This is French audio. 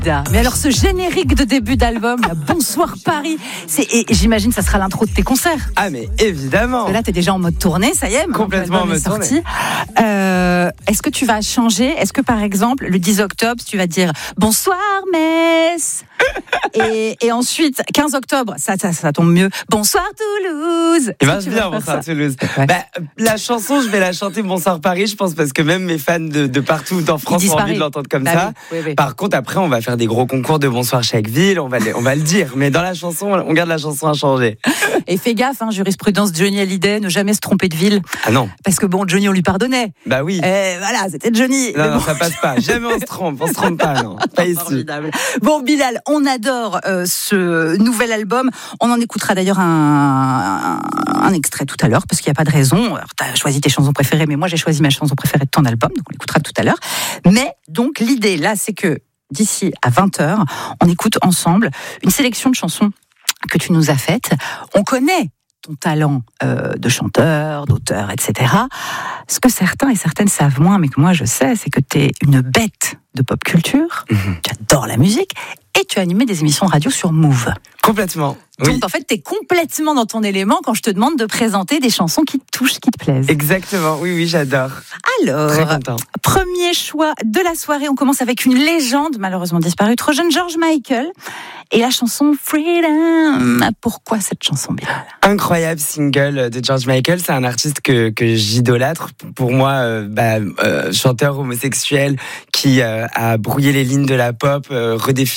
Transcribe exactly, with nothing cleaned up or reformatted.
Mais alors ce générique de début d'album, là, Bonsoir Paris, c'est, et j'imagine ça sera l'intro de tes concerts. Ah mais évidemment. Parce que là t'es déjà en mode tournée, ça y est. Complètement en mode tournée. Euh, est-ce que tu vas changer? Est-ce que par exemple le dix octobre tu vas dire bonsoir Metz et, et ensuite quinze octobre ça, ça, ça tombe mieux, bonsoir Toulouse. Il marche bien bonsoir Toulouse. Ouais. Bah, la chanson je vais la chanter Bonsoir Paris, je pense, parce que même mes fans de, de partout en France ont envie de l'entendre comme bah ça. Oui, oui, oui. Par contre après on va faire des gros concours de Bonsoir chaque ville, on va, on va le dire, mais dans la chanson on garde la chanson inchangée. Et fais gaffe, hein, jurisprudence Johnny Hallyday, ne jamais se tromper de ville. Ah non. Parce que bon, Johnny on lui pardonnait. Bah oui. Et voilà, c'était Johnny. Non, non, bon. ça passe pas. Jamais on se trompe, on se trompe pas, non. Pas ici. Formidable. Bon, Bilal, on adore euh, ce nouvel album. On en écoutera d'ailleurs un, un, un extrait tout à l'heure, parce qu'il n'y a pas de raison. Alors, t'as choisi tes chansons préférées, mais moi j'ai choisi ma chanson préférée de ton album, donc on l'écoutera tout à l'heure. Mais donc l'idée là, c'est que d'ici à vingt heures, on écoute ensemble une sélection de chansons que tu nous as faites. On connaît ton talent euh, de chanteur, d'auteur, et cetera. Ce que certains et certaines savent moins, mais que moi je sais, c'est que tu es une bête de pop culture, mmh. tu adores la musique, et tu as animé des émissions de radio sur Move. Complètement. Donc oui. en fait, tu es complètement dans ton élément quand je te demande de présenter des chansons qui te touchent, qui te plaisent. Exactement, oui, oui, j'adore. Alors, très content. Premier choix de la soirée, on commence avec une légende, malheureusement disparue, trop jeune, George Michael, et la chanson Freedom. Pourquoi cette chanson, Bilal ? Incroyable single de George Michael, c'est un artiste que, que j'idolâtre. Pour moi, euh, bah, euh, chanteur homosexuel qui euh, a brouillé les lignes de la pop, euh, redéfini